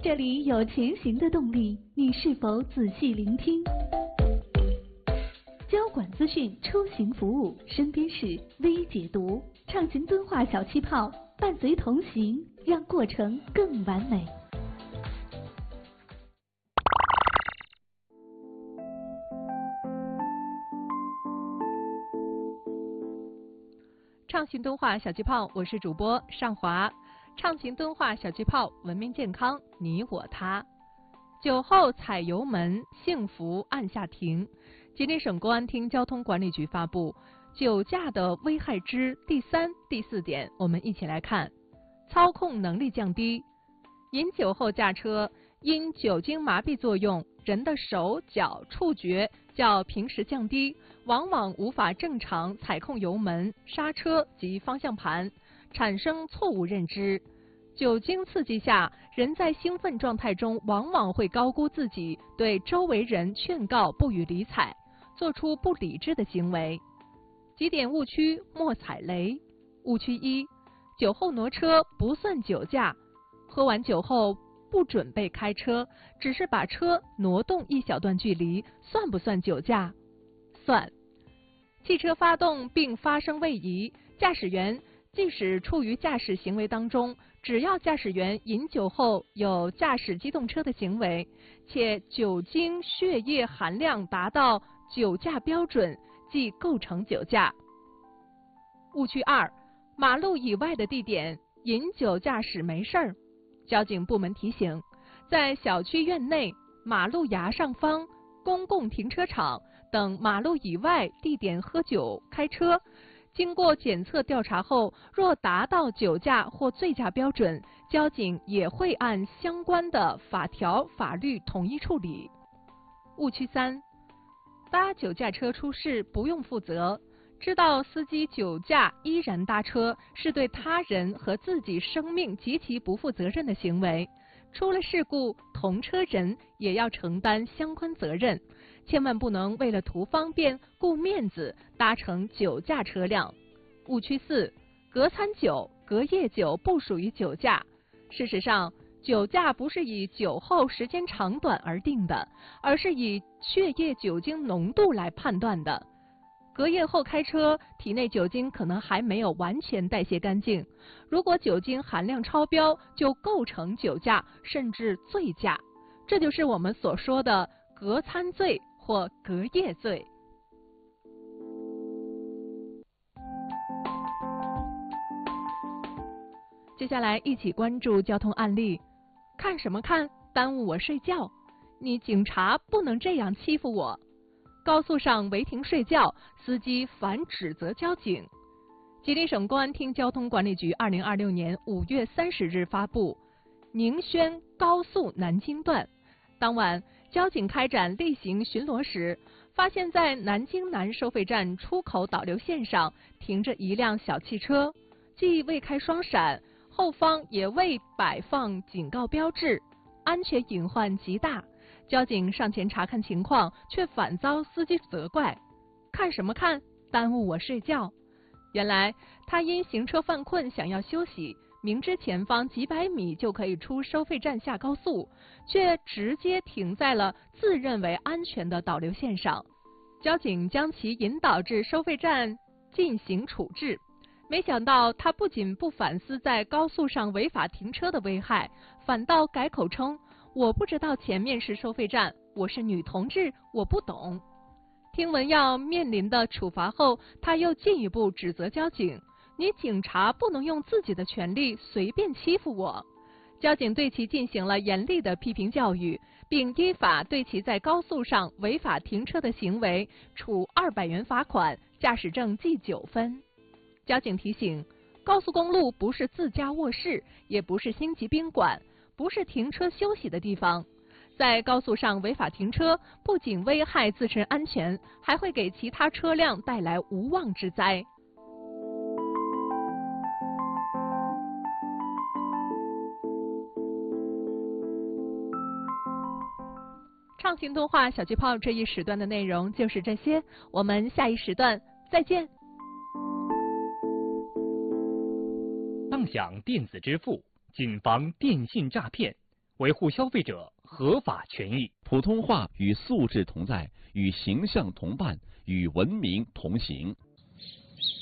这里有前行的动力，你是否仔细聆听？交管资讯出行服务，身边事微解读，畅行敦化小气泡，伴随同行，让过程更完美。 畅行敦化小气泡，我是主播尚华。畅行敦化小气泡，文明健康，你我他。酒后踩油门，幸福按下停。吉林省公安厅交通管理局发布酒驾的危害之第3、第4点，我们一起来看。操控能力降低，饮酒后驾车，因酒精麻痹作用，人的手脚触觉较平时降低，往往无法正常踩控油门、刹车及方向盘，产生错误认知。酒精刺激下，人在兴奋状态中往往会高估自己，对周围人劝告不予理睬，做出不理智的行为。几点误区莫踩雷。误区1：酒后挪车不算酒驾。喝完酒后不准备开车，只是把车挪动一小段距离，算不算酒驾？算。汽车发动并发生位移，驾驶员即使处于驾驶行为当中，只要驾驶员饮酒后有驾驶机动车的行为，且酒精血液含量达到酒驾标准，即构成酒驾。误区2：马路以外的地点饮酒驾驶没事儿。交警部门提醒，在小区院内、马路牙上方、公共停车场等马路以外地点喝酒开车，经过检测调查后，若达到酒驾或醉驾标准，交警也会按相关的法条法律统一处理。误区3：搭酒驾车出事不用负责。知道司机酒驾依然搭车，是对他人和自己生命极其不负责任的行为。出了事故，同车人也要承担相关责任，千万不能为了图方便、顾面子搭乘酒驾车辆。误区4：隔餐酒、隔夜酒不属于酒驾。事实上，酒驾不是以酒后时间长短而定的，而是以血液酒精浓度来判断的。隔夜后开车，体内酒精可能还没有完全代谢干净，如果酒精含量超标，就构成酒驾甚至醉驾，这就是我们所说的隔餐醉或隔夜醉。接下来一起关注交通案例。看什么看？耽误我睡觉！你警察不能这样欺负我！高速上违停睡觉，司机反指责交警。吉林省公安厅交通管理局2026年5月30日发布宁宣高速南京段，当晚交警开展例行巡逻时，发现在南京南收费站出口导流线上停着一辆小汽车，既未开双闪，后方也未摆放警告标志，安全隐患极大。交警上前查看情况，却反遭司机责怪：看什么看？耽误我睡觉！原来他因行车犯困想要休息，明知前方几百米就可以出收费站下高速，却直接停在了自认为安全的导流线上。交警将其引导至收费站进行处置，没想到他不仅不反思在高速上违法停车的危害，反倒改口称：我不知道前面是收费站，我是女同志，我不懂。听闻要面临的处罚后，他又进一步指责交警：你警察不能用自己的权利随便欺负我。交警对其进行了严厉的批评教育，并依法对其在高速上违法停车的行为处200元罚款，驾驶证记9分。交警提醒：高速公路不是自家卧室，也不是星级宾馆，不是停车休息的地方。在高速上违法停车，不仅危害自身安全，还会给其他车辆带来无妄之灾。畅行通话小气泡这一时段的内容就是这些，我们下一时段再见。 畅享电子支付，谨防电信诈骗。 维护消费者合法权益。 普通话与素质同在，与形象同伴，与文明同行。